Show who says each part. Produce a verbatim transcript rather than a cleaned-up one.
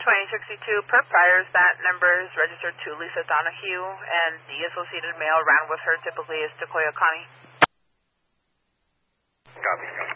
Speaker 1: twenty sixty-two per priors, that number is registered to Lisa Donahue, and the associated mail ran with her typically is Decoya Connie.
Speaker 2: Copy.